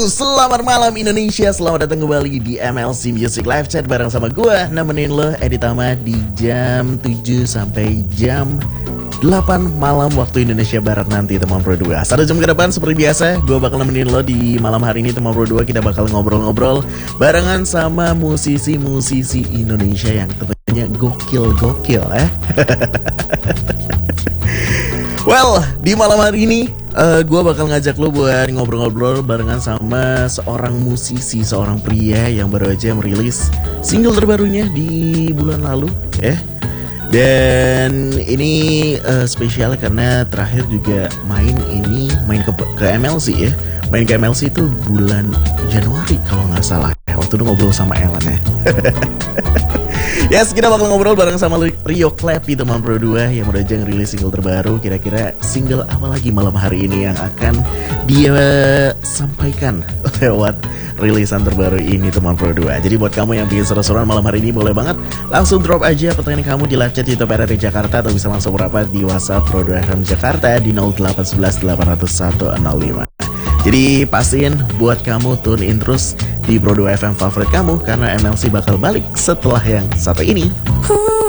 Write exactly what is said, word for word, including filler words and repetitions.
Yo, selamat malam Indonesia. Selamat datang kembali di M L C Music Live Chat bareng sama gue, nemenin lo Editama di jam tujuh sampai jam delapan malam waktu Indonesia Barat nanti, teman Pro dua. Satu jam ke depan seperti biasa, gue bakal nemenin lo di malam hari ini, teman Pro dua. Kita bakal ngobrol-ngobrol barengan sama musisi-musisi Indonesia yang tentunya gokil-gokil eh. Well, di malam hari ini uh, gue bakal ngajak lo buat ngobrol-ngobrol barengan sama seorang musisi, seorang pria yang baru aja merilis single terbarunya di bulan lalu ya. Dan ini uh, spesial karena terakhir juga main ini main ke, ke M L C ya. Main ke M L C itu bulan Januari kalau nggak salah ya. Waktu itu ngobrol sama Ellen ya. Yes, kita bakal ngobrol bareng sama Rio Clappy, teman Pro dua yang udah aja ngerilis single terbaru. Kira-kira single apa lagi malam hari ini yang akan dia sampaikan lewat rilisan terbaru ini, teman Pro dua. Jadi buat kamu yang bikin seru-seruan malam hari ini, boleh banget langsung drop aja pertanyaan kamu di live chat YouTube R R T Jakarta, atau bisa langsung merapat di WhatsApp Pro dua F M Jakarta di nol delapan satu satu delapan nol satu nol lima. Jadi pastiin buat kamu tune in terus di Pro dua F M favorit kamu, karena M L C bakal balik setelah yang satu ini.